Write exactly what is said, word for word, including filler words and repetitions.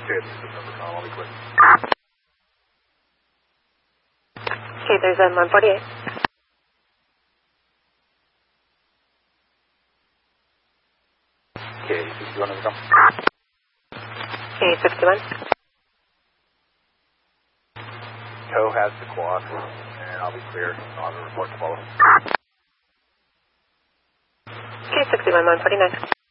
Okay, this is number com. I'll be quick. Okay, there's a one forty-eight. Okay, sixty-one number com. Okay, sixty-one. Tow has the quad, and I'll be clear. I'll have a report to follow. Okay, sixty-one, one forty-nine.